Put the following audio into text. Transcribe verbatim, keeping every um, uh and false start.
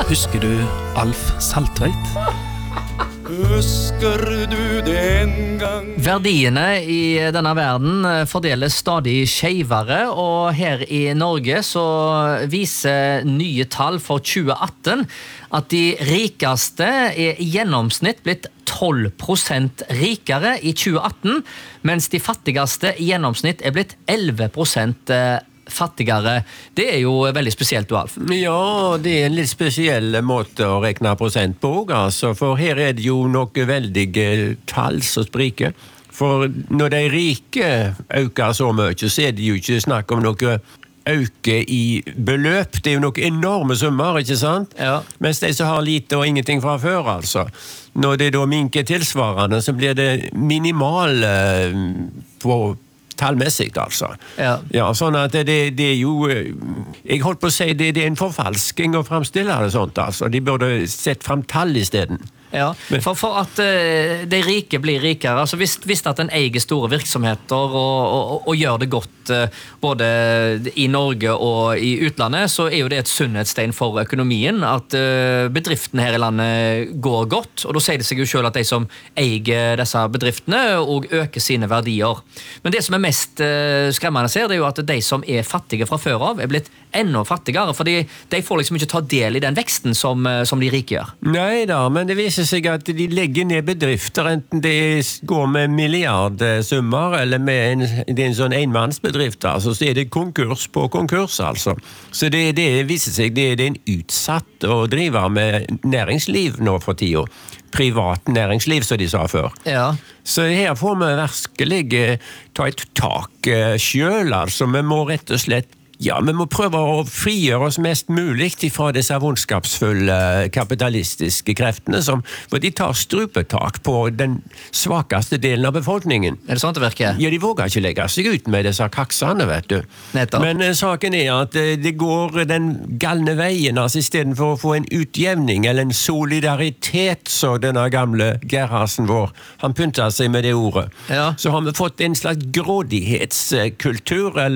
Husker du Alf Saltveit? Husker du den gang? Verdiene i denne verden fordeles stadig skjevere, og her i Norge så viser nye tall for tjue atten at de rikeste er i gjennomsnitt blitt tolv prosent rikere i tjue atten, mens de fattigste i gjennomsnitt er blitt elleve prosent fattigere. Det er jo veldig spesielt, du, Alf. Ja, det er en litt spesiell måte å rekne prosent på, altså, for her er det jo noe veldige tall som spriker. For når de rike øker så mye, så er det jo ikke snakk om noe øke i beløp. Det er jo noen enorme summer, ikke sant? Ja. Mens de som har lite og ingenting fra før, altså. Når det da minker tilsvarende, så blir det minimal eh, på tallmessig, altså. Ja. Ja, sånn at det, det er jo, jeg holdt på å si, det, det er en forfalsking å fremstille det sånt, altså. De burde sett frem tall i stedet. Ja, for, for at uh, de rike blir rikere, altså hvis, hvis at en eier store virksomheter og, og, og gjør det godt uh, både i Norge og i utlandet, så er jo det et sunnhetstegn for økonomien at uh, bedriftene her i landet går godt, og da sier det seg jo selv at de som eier disse bedriftene og øker sine verdier. Men det som er mest uh, skremmende ser, det er jo at de som er fattige fra før av er blitt enda fattigere, fordi de får liksom ikke ta del i den veksten som, som de rike gjør. Nei da, men det viser seg at de legger ned bedrifter, enten det går med milliardsummer, eller med en, det er en sånn enmannsbedrift, altså, så er det konkurs på konkurs, altså. Så det, det viser seg, det, det er en utsatt å drive med næringsliv nå for tida. Privat næringsliv, som de sa før. Ja. Så her får vi virkelig ta et tak selv, altså. Vi må rett og slett Ja, vi må prøve å frigjøre oss mest mulig fra disse vondskapsfulle kapitalistiske kreftene, som, for de tar strupetak på den svakeste delen av befolkningen. Er det sånn det virker? Ja, de våger ikke legge seg ut med disse kaksene, vet du. Nettopp. Men eh, saken er at eh, det går den galne veien, altså i stedet for å få en utjevning, eller en solidaritet, så denne gamle Gerhardsen vår, han pyntet seg med det ordet. Ja. Så har vi fått en slags grådighetskultur, eller